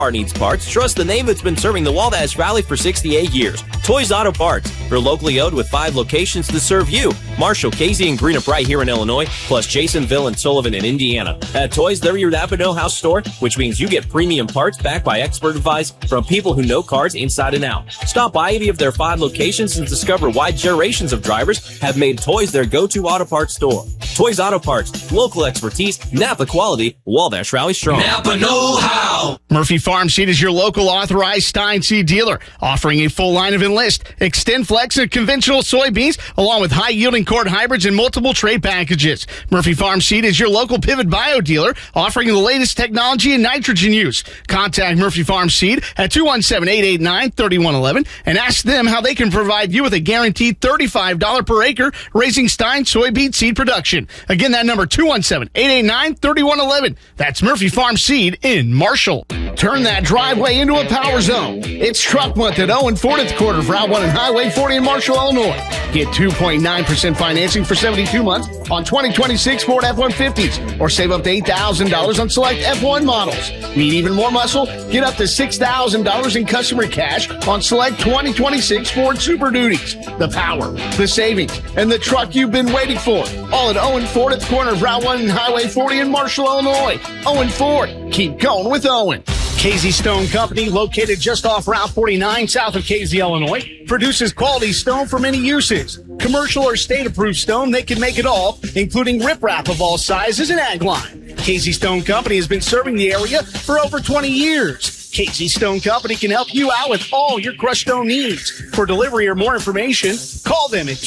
car needs parts, trust the name that's been serving the Wabash Valley for 68 years. Toys Auto Parts. They're locally owned with 5 locations to serve you. Marshall, Casey, and Greenup right here in Illinois, plus Jasonville and Sullivan in Indiana. At Toys, they're your Napa Know How store, which means you get premium parts backed by expert advice from people who know cars inside and out. Stop by any of their 5 locations and discover why generations of drivers have made Toys their go-to auto parts store. Toys Auto Parts. Local expertise, Napa quality, Wabash Valley strong. Napa Know How. Murphy Farm Seed is your local authorized Stein seed dealer, offering a full line of Enlist, Extend Flex, and conventional soybeans, along with high-yielding corn hybrids and multiple trait packages. Murphy Farm Seed is your local Pivot Bio dealer, offering the latest technology in nitrogen use. Contact Murphy Farm Seed at 217-889-3111 and ask them how they can provide you with a guaranteed $35 per acre raising Stein soybean seed production. Again, that number 217-889-3111. That's Murphy Farm Seed in Marshall. Turn that driveway into a power zone. It's Truck Month at Owen Ford at the corner of Route 1 and Highway 40 in Marshall, Illinois. Get 2.9% financing for 72 months on 2026 Ford F-150s, or save up to $8,000 on select F1 models. Need even more muscle? Get up to $6,000 in customer cash on select 2026 Ford Super Duties. The power, the savings, and the truck you've been waiting for. All at Owen Ford at the corner of Route 1 and Highway 40 in Marshall, Illinois. Owen Ford. Keep going with Owen. Casey Stone Company, located just off Route 49 south of Casey, Illinois, produces quality stone for many uses. Commercial or state-approved stone, they can make it all, including riprap of all sizes and ag line. Casey Stone Company has been serving the area for over 20 years. Casey Stone Company can help you out with all your crushed stone needs. For delivery or more information, call them at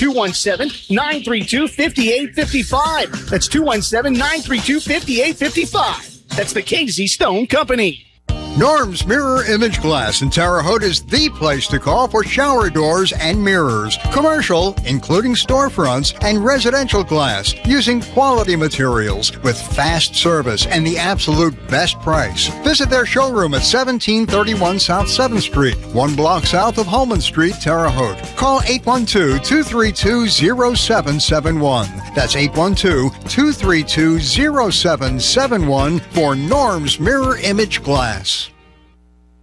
217-932-5855. That's 217-932-5855. That's the Casey Stone Company. Norm's Mirror Image Glass in Terre Haute is the place to call for shower doors and mirrors. Commercial, including storefronts, and residential glass, using quality materials with fast service and the absolute best price. Visit their showroom at 1731 South 7th Street, 1 block south of Holman Street, Terre Haute. Call 812-232-0771. That's 812-232-0771 for Norm's Mirror Image Glass.